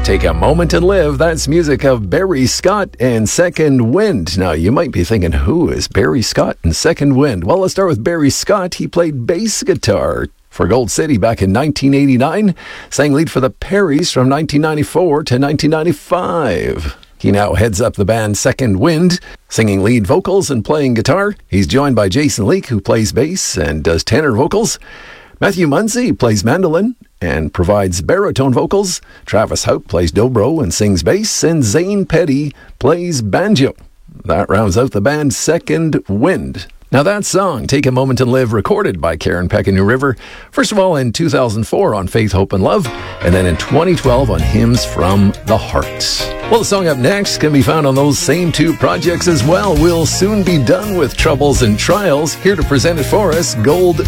Take a Moment and Live. That's music of Barry Scott and Second Wind. Now, you might be thinking, who is Barry Scott and Second Wind? Well, let's start with Barry Scott. He played bass guitar for Gold City back in 1989, sang lead for the Perrys from 1994 to 1995. He now heads up the band Second Wind, singing lead vocals and playing guitar. He's joined by Jason Leake, who plays bass and does tenor vocals. Matthew Munsey plays mandolin and provides baritone vocals. Travis Houck plays dobro and sings bass. And Zane Petty plays banjo. That rounds out the band Second Wind. Now that song, Take a Moment and Live, recorded by Karen Peck and New River, first of all in 2004 on Faith, Hope and Love, and then in 2012 on Hymns from the Heart. Well, the song up next can be found on those same two projects as well. We'll soon be done with Troubles and Trials. Here to present it for us, Gold